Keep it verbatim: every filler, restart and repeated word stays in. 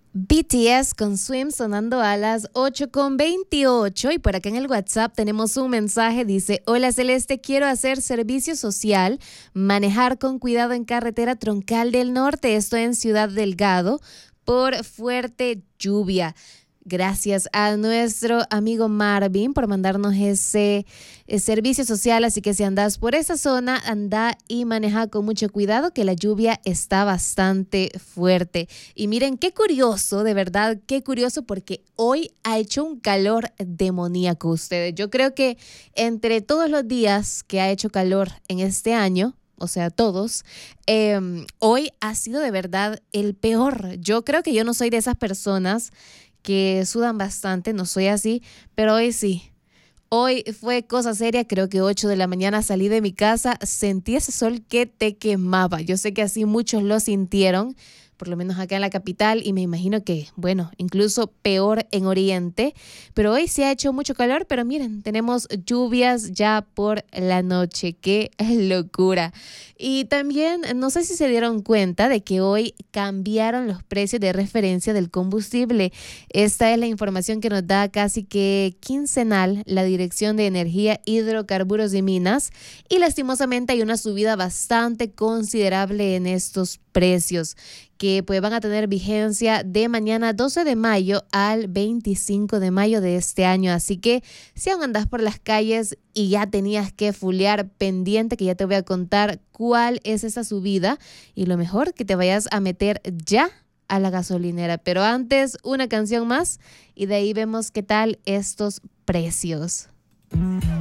B T S con Swim sonando a las ocho con veintiocho y por acá en el WhatsApp tenemos un mensaje, dice: hola Celeste, quiero hacer servicio social, manejar con cuidado en carretera Troncal del Norte, estoy en Ciudad Delgado por fuerte lluvia. Gracias a nuestro amigo Marvin por mandarnos ese, ese servicio social, así que si andas por esa zona, anda y maneja con mucho cuidado que la lluvia está bastante fuerte. Y miren, qué curioso, de verdad, qué curioso porque hoy ha hecho un calor demoníaco ustedes. Yo creo que entre todos los días que ha hecho calor en este año, o sea, todos, eh, hoy ha sido de verdad el peor. Yo creo que yo no soy de esas personas que sudan bastante, no soy así, pero hoy sí. Hoy fue cosa seria, creo que ocho de la mañana salí de mi casa, sentí ese sol que te quemaba. Yo sé que así muchos lo sintieron, por lo menos acá en la capital, y me imagino que, bueno, incluso peor en Oriente. Pero hoy sí ha hecho mucho calor, pero miren, tenemos lluvias ya por la noche. ¡Qué locura! Y también, no sé si se dieron cuenta de que hoy cambiaron los precios de referencia del combustible. Esta es la información que nos da casi que quincenal la Dirección de Energía, Hidrocarburos y Minas. Y lastimosamente hay una subida bastante considerable en estos precios, que pues van a tener vigencia de mañana doce de mayo al veinticinco de mayo de este año. Así que si aún andas por las calles y ya tenías que fulear, pendiente que ya te voy a contar cuál es esa subida, y lo mejor que te vayas a meter ya a la gasolinera. Pero antes, una canción más y de ahí vemos qué tal estos precios.